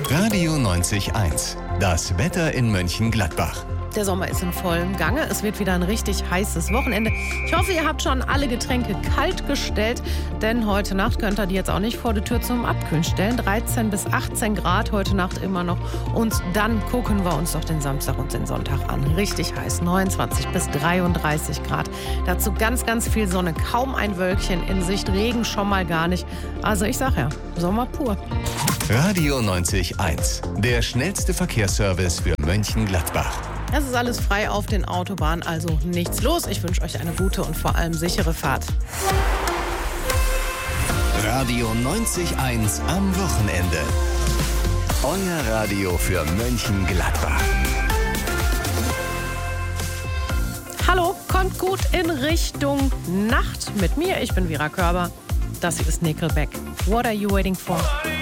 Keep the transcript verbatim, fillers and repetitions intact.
Radio neunzig Komma eins. Das Wetter in Mönchengladbach. Der Sommer ist in vollem Gange. Es wird wieder ein richtig heißes Wochenende. Ich hoffe, ihr habt schon alle Getränke kalt gestellt, denn heute Nacht könnt ihr die jetzt auch nicht vor die Tür zum Abkühlen stellen. dreizehn bis achtzehn Grad heute Nacht immer noch. Und dann gucken wir uns doch den Samstag und den Sonntag an. Richtig heiß, neunundzwanzig bis dreiunddreißig Grad. Dazu ganz, ganz viel Sonne, kaum ein Wölkchen in Sicht, Regen schon mal gar nicht. Also ich sag ja, Sommer pur. Radio neunzig Komma eins. Der schnellste Verkehrsservice für Mönchengladbach. Es ist alles frei auf den Autobahnen, also nichts los. Ich wünsche euch eine gute und vor allem sichere Fahrt. Radio neunzig Komma eins am Wochenende. Euer Radio für Mönchengladbach. Hallo, kommt gut in Richtung Nacht mit mir. Ich bin Vera Körber. Das hier ist Nickelback. What are you waiting for?